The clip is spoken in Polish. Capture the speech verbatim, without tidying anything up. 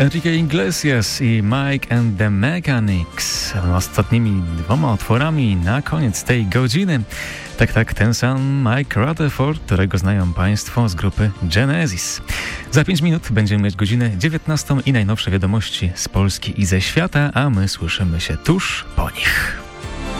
Enrique Iglesias i Mike and the Mechanics ostatnimi dwoma utworami na koniec tej godziny. Tak, tak, ten sam Mike Rutherford, którego znają Państwo z grupy Genesis. Za pięć minut będziemy mieć godzinę dziewiętnastą i najnowsze wiadomości z Polski i ze świata, a my słyszymy się tuż po nich.